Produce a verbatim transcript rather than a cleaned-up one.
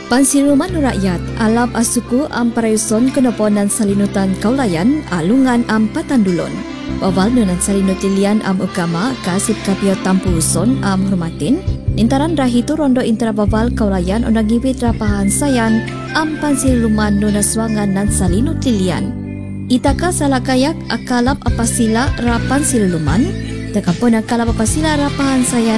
Pansiluman rakyat alap asuku am parayuson kenoponan salinutan kaulayan alungan am patandulon. Bawal nunan salinut lilian am ukama kasip kapio tampu uson am hormatin. Intaran rahitu rondo intera bawal kaulayan onang ngibit rapahan sayan am pansiluman nunaswangan nan salinut lilian. Itaka salakayak akalap apasila rapan siluluman. Tekapon akalap apasila rapahan sayan